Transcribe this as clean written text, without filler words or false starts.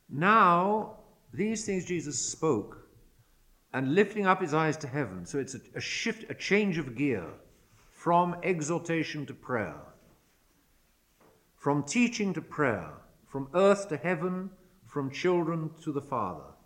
Now, these things Jesus spoke, and lifting up his eyes to heaven. So it's a shift, a change of gear from exhortation to prayer, from teaching to prayer, from earth to heaven, from children to the Father.